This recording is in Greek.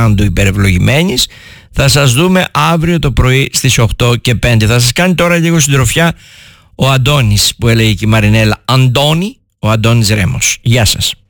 Παντού υπερευλογημένης. Θα σας δούμε αύριο το πρωί στις 8 και 5. Θα σας κάνει τώρα λίγο συντροφιά ο Αντώνης, που έλεγε και η Μαρινέλα Αντώνη, ο Αντώνης Ρέμος. Γεια σας.